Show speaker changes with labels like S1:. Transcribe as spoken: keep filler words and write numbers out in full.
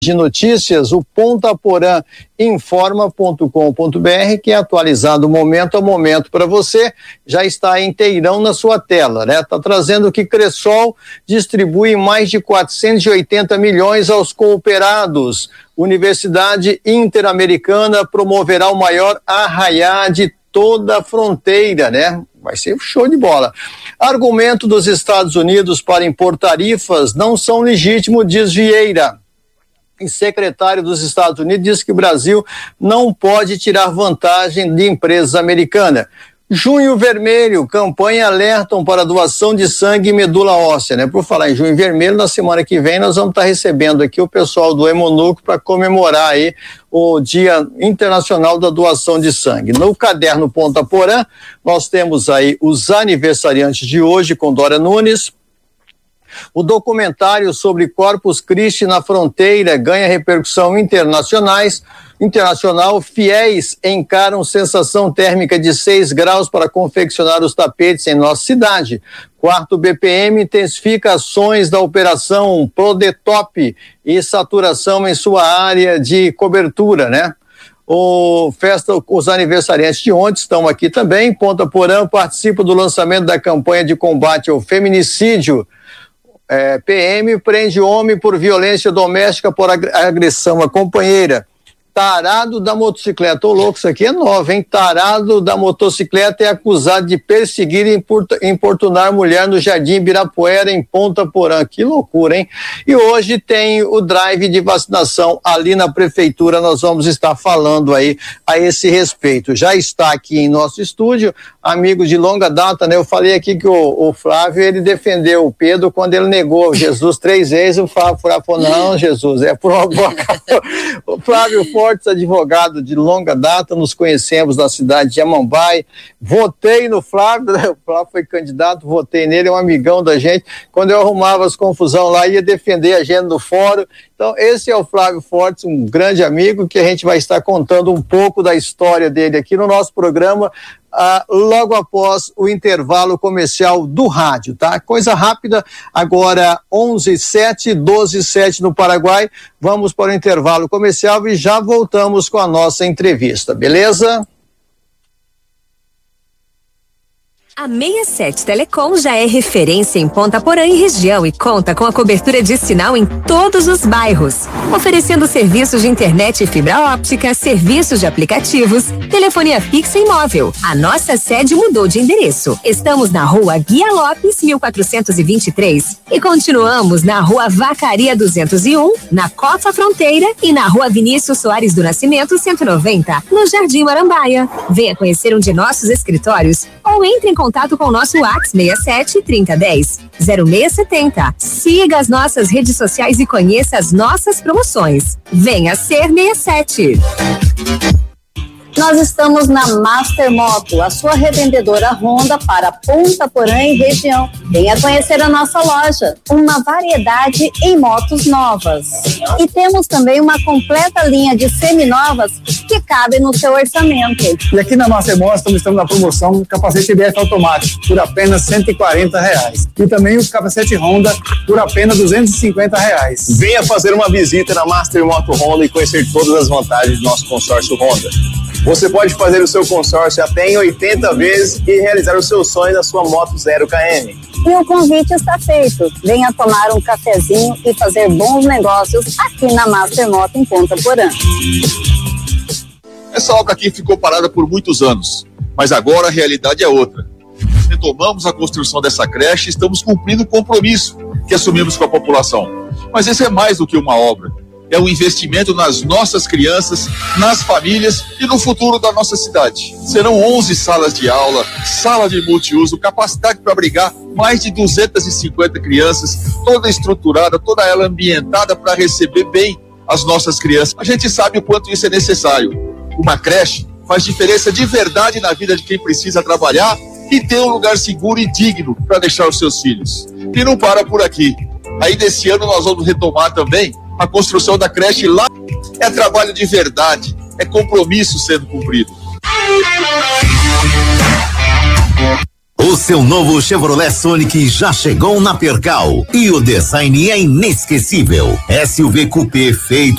S1: de notícias, o ponta porã informa ponto com ponto br, que é atualizado momento a momento para você, já está inteirão na sua tela, né? Tá trazendo que Cressol distribui mais de quatrocentos e oitenta milhões aos cooperados. Universidade Interamericana promoverá o maior arraiá de toda a fronteira, né? Vai ser um show de bola. Argumento dos Estados Unidos para impor tarifas não são legítimos, diz Vieira. O secretário dos Estados Unidos disse que o Brasil não pode tirar vantagem de empresas americanas. Junho Vermelho, campanha alertam para doação de sangue e medula óssea, né? Por falar em Junho Vermelho, na semana que vem nós vamos estar recebendo aqui o pessoal do Hemonúcleo para comemorar aí o Dia Internacional da Doação de Sangue. No caderno Ponta Porã, nós temos aí os aniversariantes de hoje com Dora Nunes. O documentário sobre Corpus Christi na fronteira ganha repercussão internacionais. Internacional, fiéis encaram sensação térmica de seis graus para confeccionar os tapetes em nossa cidade. Quarto B P M intensifica ações da operação Prodetop e saturação em sua área de cobertura, né? O festa, os aniversariantes de ontem estão aqui também. Ponta Porã participa do lançamento da campanha de combate ao feminicídio. É, P M prende homem por violência doméstica por agressão à companheira. Tarado da motocicleta, ô louco, isso aqui é novo, hein? Tarado da motocicleta é acusado de perseguir e importunar mulher no Jardim Ibirapuera, em Ponta Porã. Que loucura, hein? E hoje tem o drive de vacinação ali na prefeitura, nós vamos estar falando aí a esse respeito. Já está aqui em nosso estúdio, amigo de longa data, né? Eu falei aqui que o, o Flávio, ele defendeu o Pedro quando ele negou Jesus três vezes, o Flávio falou, não, Jesus, é por uma boa causa. O Flávio Fortes, advogado de longa data, nos conhecemos na cidade de Amambai, votei no Flávio, né? O Flávio foi candidato, votei nele, é um amigão da gente, quando eu arrumava as confusão lá, ia defender a agenda do fórum. Então esse é o Flávio Fortes, um grande amigo, que a gente vai estar contando um pouco da história dele aqui no nosso programa, ah, logo após o intervalo comercial do rádio, tá? Coisa rápida, agora onze e sete, doze e sete no Paraguai, vamos para o intervalo comercial e já voltamos com a nossa entrevista, beleza?
S2: A sessenta e sete Telecom já é referência em Ponta Porã e região e conta com a cobertura de sinal em todos os bairros, oferecendo serviços de internet e fibra óptica, serviços de aplicativos, telefonia fixa e móvel. A nossa sede mudou de endereço. Estamos na Rua Guia Lopes, mil quatrocentos e vinte e três e continuamos na Rua Vacaria duzentos e um, na Costa Fronteira e na Rua Vinícius Soares do Nascimento cento e noventa, no Jardim Marambaia. Venha conhecer um de nossos escritórios ou entre em contato com o nosso WhatsApp sessenta e sete, trinta, dez, zero seis setenta. Siga as nossas redes sociais e conheça as nossas promoções. Venha ser sessenta e sete.
S3: Nós estamos na Master Moto, a sua revendedora Honda para Ponta Porã e região. Venha conhecer a nossa loja, uma variedade em motos novas. E temos também uma completa linha de seminovas que cabe no seu orçamento.
S4: E aqui na Master Moto estamos na promoção do capacete B F automático por apenas cento e quarenta reais. E também o capacete Honda por apenas duzentos e cinquenta reais.
S5: Venha fazer uma visita na Master Moto Honda e conhecer todas as vantagens do nosso consórcio Honda. Você pode fazer o seu consórcio até em oitenta vezes e realizar o seu sonho da sua moto zero quilômetros.
S3: E o convite está feito. Venha tomar um cafezinho e fazer bons negócios aqui na Master Moto em Ponta Porã.
S6: Essa obra aqui ficou parada por muitos anos, mas agora a realidade é outra. Retomamos a construção dessa creche e estamos cumprindo o compromisso que assumimos com a população. Mas esse é mais do que uma obra. É um investimento nas nossas crianças, nas famílias e no futuro da nossa cidade. Serão onze salas de aula, sala de multiuso, capacidade para abrigar mais de duzentas e cinquenta crianças, toda estruturada, toda ela ambientada para receber bem as nossas crianças. A gente sabe o quanto isso é necessário. Uma creche faz diferença de verdade na vida de quem precisa trabalhar e ter um lugar seguro e digno para deixar os seus filhos. E não para por aqui. Aí desse ano nós vamos retomar também a construção da creche lá. É trabalho de verdade, é compromisso sendo cumprido.
S7: O seu novo Chevrolet Sonic já chegou na Percal e o design é inesquecível. S U V Coupé feito